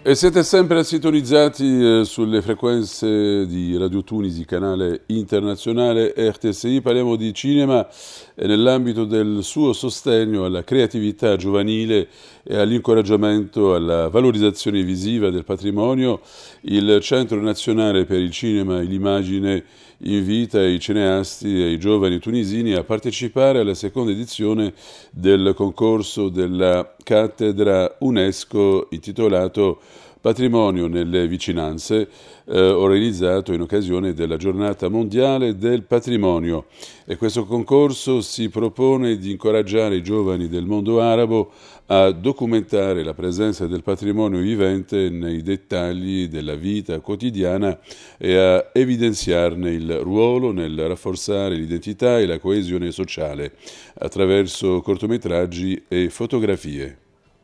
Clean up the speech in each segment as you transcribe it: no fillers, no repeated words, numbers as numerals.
E siete sempre sintonizzati sulle frequenze di Radio Tunisi, canale internazionale RTSI. Parliamo di cinema e nell'ambito del suo sostegno alla creatività giovanile e all'incoraggiamento alla valorizzazione visiva del patrimonio, il Centro Nazionale per il Cinema e l'Immagine invita i cineasti e i giovani tunisini a partecipare alla seconda edizione del concorso della cattedra UNESCO intitolato Patrimonio nelle vicinanze, organizzato in occasione della Giornata Mondiale del Patrimonio. E questo concorso si propone di incoraggiare i giovani del mondo arabo a documentare la presenza del patrimonio vivente nei dettagli della vita quotidiana e a evidenziarne il ruolo nel rafforzare l'identità e la coesione sociale attraverso cortometraggi e fotografie.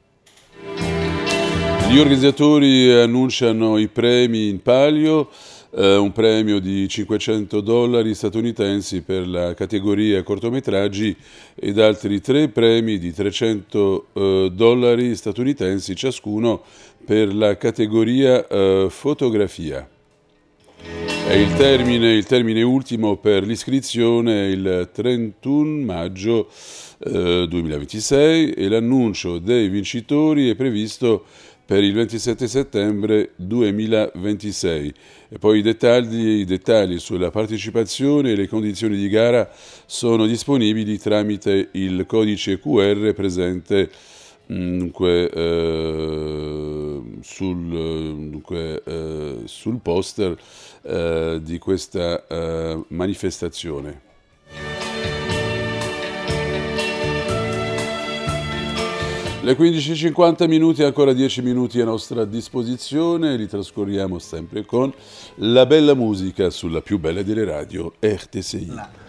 Gli organizzatori annunciano i premi in palio, un premio di $500 statunitensi per la categoria cortometraggi ed altri 3 premi di $300 statunitensi ciascuno per la categoria fotografia. E il termine ultimo per l'iscrizione è il 31 maggio 2026 e l'annuncio dei vincitori è previsto per il 27 settembre 2026. E poi i dettagli sulla partecipazione e le condizioni di gara sono disponibili tramite il codice QR presente sul poster di questa manifestazione. Le 15:50, ancora 10 minuti a nostra disposizione, li trascorriamo sempre con la bella musica sulla più bella delle radio, RTSI.